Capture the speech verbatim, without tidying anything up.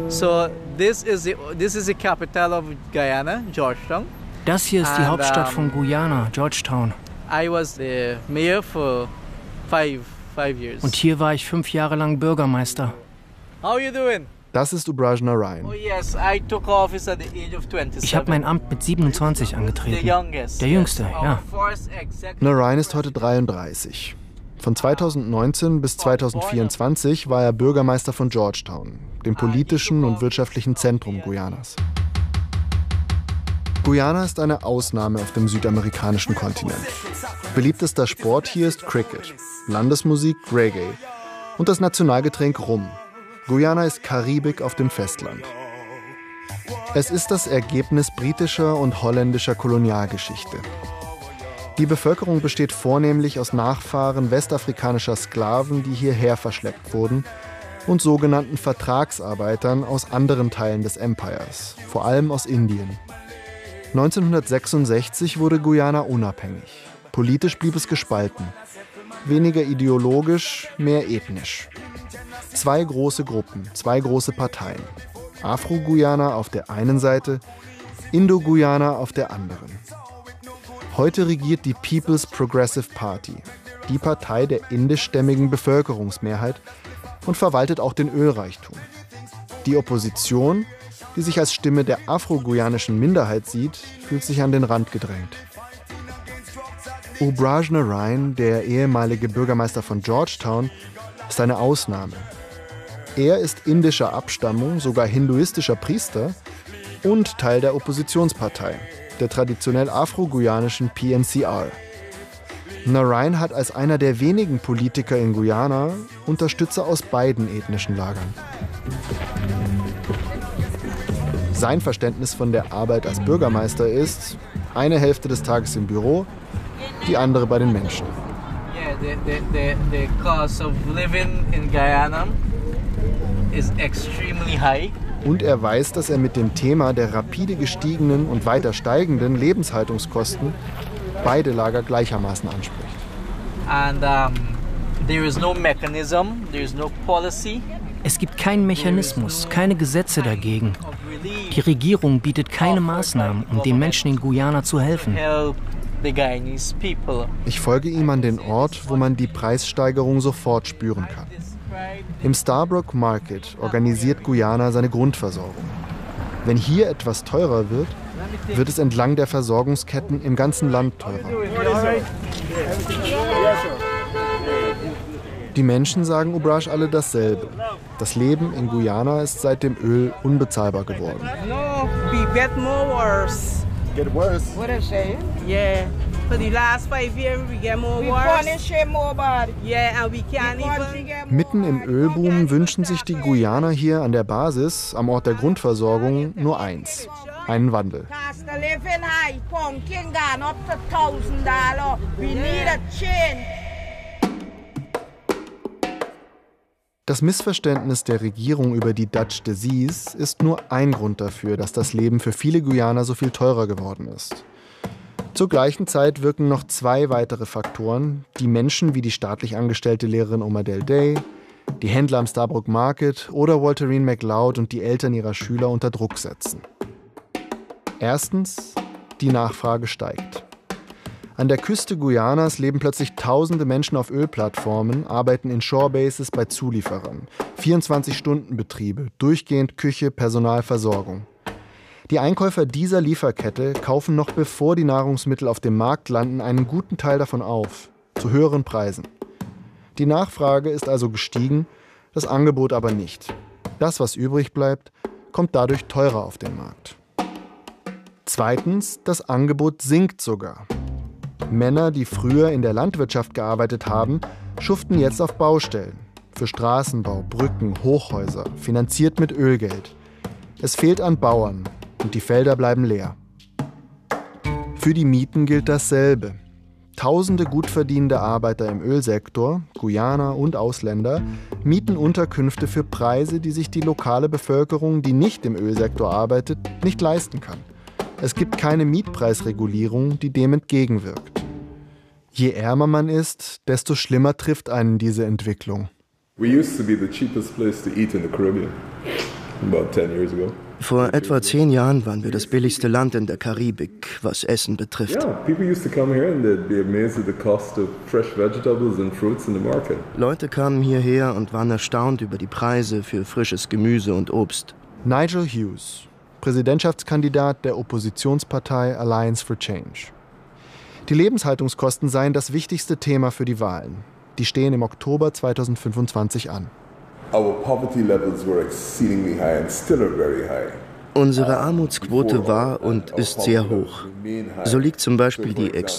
So this is the, this is the capital of Guyana, Georgetown. Das hier ist die And, Hauptstadt um, von Guyana, Georgetown. I was the mayor for five, five years. Und hier war ich fünf Jahre lang Bürgermeister. How are you doing? Das ist Ubraj Narain. Oh yes, I took office at the age of twenty-seven. Ich habe mein Amt mit siebenundzwanzig angetreten. The youngest. Der Jüngste, yes. ja. Our first executive Narain ist heute dreiunddreißig. Von zweitausendneunzehn bis zweitausendvierundzwanzig war er Bürgermeister von Georgetown, dem politischen und wirtschaftlichen Zentrum Guyanas. Guyana ist eine Ausnahme auf dem südamerikanischen Kontinent. Beliebtester Sport hier ist Cricket, Landesmusik Reggae und das Nationalgetränk Rum. Guyana ist Karibik auf dem Festland. Es ist das Ergebnis britischer und holländischer Kolonialgeschichte. Die Bevölkerung besteht vornehmlich aus Nachfahren westafrikanischer Sklaven, die hierher verschleppt wurden, und sogenannten Vertragsarbeitern aus anderen Teilen des Empires, vor allem aus Indien. neunzehnhundertsechsundsechzig wurde Guyana unabhängig. Politisch blieb es gespalten. Weniger ideologisch, mehr ethnisch. Zwei große Gruppen, zwei große Parteien. Afro-Guyana auf der einen Seite, Indo-Guyana auf der anderen. Heute regiert die People's Progressive Party, die Partei der indischstämmigen Bevölkerungsmehrheit, und verwaltet auch den Ölreichtum. Die Opposition, die sich als Stimme der afro-guyanischen Minderheit sieht, fühlt sich an den Rand gedrängt. Ubraj Narain, der ehemalige Bürgermeister von Georgetown, ist eine Ausnahme. Er ist indischer Abstammung, sogar hinduistischer Priester und Teil der Oppositionspartei, der traditionell afro-guyanischen P N C R. Narain hat als einer der wenigen Politiker in Guyana Unterstützer aus beiden ethnischen Lagern. Sein Verständnis von der Arbeit als Bürgermeister ist, eine Hälfte des Tages im Büro, die andere bei den Menschen. Yeah, the, the, the, the cost of living in Guyana is extremely high. Und er weiß, dass er mit dem Thema der rapide gestiegenen und weiter steigenden Lebenshaltungskosten beide Lager gleichermaßen anspricht. And um, there is no mechanism, there is no policy. Es gibt keinen Mechanismus, keine Gesetze dagegen. Die Regierung bietet keine Maßnahmen, um den Menschen in Guyana zu helfen. Ich folge ihm an den Ort, wo man die Preissteigerung sofort spüren kann. Im Starbrook Market organisiert Guyana seine Grundversorgung. Wenn hier etwas teurer wird, wird es entlang der Versorgungsketten im ganzen Land teurer. Die Menschen sagen Ubraj alle dasselbe. Das Leben in Guyana ist seit dem Öl unbezahlbar geworden. No, we get more worse. Get worse? What I say? Yeah. For the last five years we get more worse. We punish him more bad. Yeah, and we can't even. Mitten im Ölboom wünschen sich die Guyaner hier an der Basis, am Ort der Grundversorgung, nur eins: einen Wandel. Das Missverständnis der Regierung über die Dutch Disease ist nur ein Grund dafür, dass das Leben für viele Guyaner so viel teurer geworden ist. Zur gleichen Zeit wirken noch zwei weitere Faktoren, die Menschen wie die staatlich angestellte Lehrerin Omadel Day, die Händler am Starbrook Market oder Walterine McLeod und die Eltern ihrer Schüler unter Druck setzen. Erstens, die Nachfrage steigt. An der Küste Guyanas leben plötzlich tausende Menschen auf Ölplattformen, arbeiten in Shorebases bei Zulieferern, vierundzwanzig-Stunden-Betriebe, durchgehend Küche, Personal, Versorgung. Die Einkäufer dieser Lieferkette kaufen noch bevor die Nahrungsmittel auf dem Markt landen einen guten Teil davon auf, zu höheren Preisen. Die Nachfrage ist also gestiegen, das Angebot aber nicht. Das, was übrig bleibt, kommt dadurch teurer auf den Markt. Zweitens, das Angebot sinkt sogar. Männer, die früher in der Landwirtschaft gearbeitet haben, schuften jetzt auf Baustellen. Für Straßenbau, Brücken, Hochhäuser, finanziert mit Ölgeld. Es fehlt an Bauern und die Felder bleiben leer. Für die Mieten gilt dasselbe. Tausende gut verdienende Arbeiter im Ölsektor, Guyaner und Ausländer, mieten Unterkünfte für Preise, die sich die lokale Bevölkerung, die nicht im Ölsektor arbeitet, nicht leisten kann. Es gibt keine Mietpreisregulierung, die dem entgegenwirkt. Je ärmer man ist, desto schlimmer trifft einen diese Entwicklung. We used to be the cheapest place to eat in the Caribbean. about ten years ago. Vor etwa zehn Jahren waren wir das billigste Land in der Karibik, was Essen betrifft. Leute kamen hierher und waren erstaunt über die Preise für frisches Gemüse und Obst. Nigel Hughes, Präsidentschaftskandidat der Oppositionspartei Alliance for Change. Die Lebenshaltungskosten seien das wichtigste Thema für die Wahlen. Die stehen im Oktober zweitausendfünfundzwanzig an. Unsere Armutsquote war und ist sehr hoch. So liegt zum Beispiel die